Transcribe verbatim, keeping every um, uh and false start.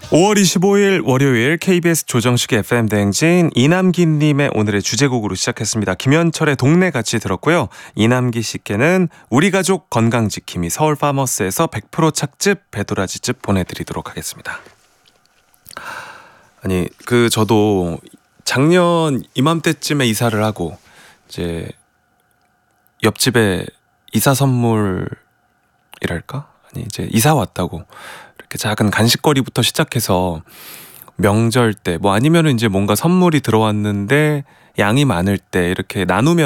오월 이십오일 월요일 케이비에스 조정식의 에프엠 대행진 이남기님의 오늘의 주제곡으로 시작했습니다. 김현철의 동네 같이 들었고요. 이남기 씨께는 우리 가족 건강지킴이 서울 파머스에서 백 퍼센트 착즙 배도라지즙 보내드리도록 하겠습니다. 아니 그 저도 작년 이맘때쯤에 이사를 하고 이제 옆집에 이사 선물이랄까? 아니 이제 이사 왔다고 이렇게 작은 간식거리부터 시작해서 명절 때 뭐 아니면은 이제 뭔가 선물이 들어왔는데 양이 많을 때 이렇게 나누면